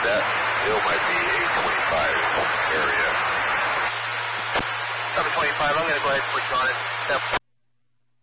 that still might be 825 area. 725, I'm going to go ahead and put you on it.